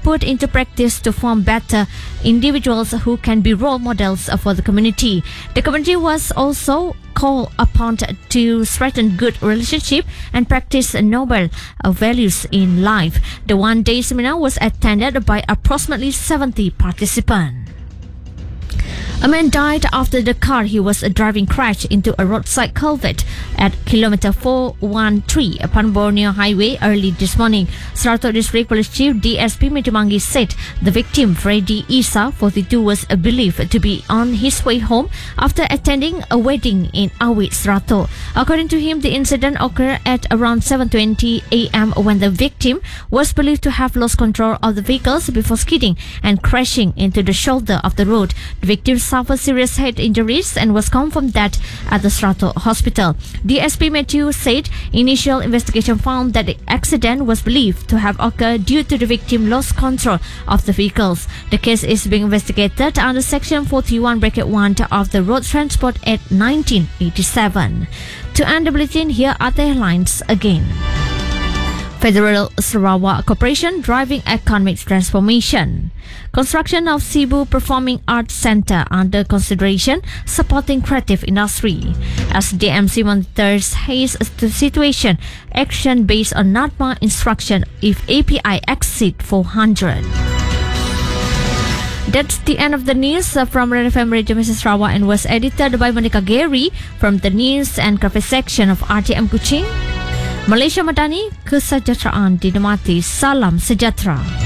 put into practice to form better individuals who can be role models for the community. The community was also called upon to strengthen good relationship and practice noble values in life. The one-day seminar was attended by approximately 70 participants. A man died after the car he was driving crashed into a roadside culvert at kilometer 413 upon Borneo Highway early this morning. Serato District Police Chief DSP Metumangi said the victim, Freddy Isa, 42, was believed to be on his way home after attending a wedding in Awit, Serato. According to him, the incident occurred at around 7:20 a.m. when the victim was believed to have lost control of the vehicles before skidding and crashing into the shoulder of the road. The victim suffered serious head injuries and was confirmed dead at the Serato Hospital. DSP Matthew said initial investigation found that the accident was believed to have occurred due to the victim lost control of the vehicles. The case is being investigated under Section 41(1) of the Road Transport Act 1987. To end the bulletin, here are the headlines again. Federal Sarawak Corporation driving economic transformation. Construction of Cebu Performing Arts Centre under consideration, supporting creative industry. As DMC monitors haze the situation, action based on NADMA instruction if API exceed 400. That's the end of the news from Red FM Radio Mrs. Sarawak and was edited by Monica Gary from the news and cafe section of RTM Kuching. Malaysia Madani, kesejahteraan dinikmati. Salam sejahtera.